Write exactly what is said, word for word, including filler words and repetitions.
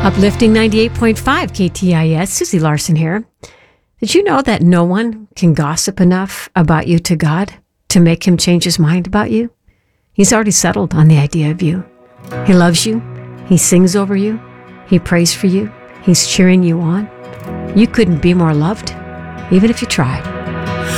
Uplifting ninety-eight point five K T I S, Susie Larson here. Did you know that no one can gossip enough about you to God to make him change his mind about you? He's already settled on the idea of you. He loves you. He sings over you. He prays for you. He's cheering you on. You couldn't be more loved, even if you tried.